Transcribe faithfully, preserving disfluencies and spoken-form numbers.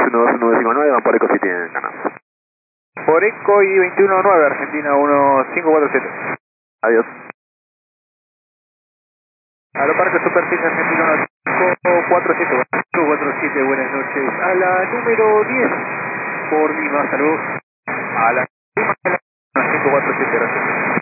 uno dos nueve cinco nueve, van por Eco City en Canadá. Por Eco y veintiuno nueve, Argentina uno cinco cuatro siete. Adiós. Aeroparque Superficie Argentina uno cinco cuatro siete. cinco cuatro siete, buenas noches. A la número diez, por Lima, salud. A la uno cinco cuatro siete, gracias.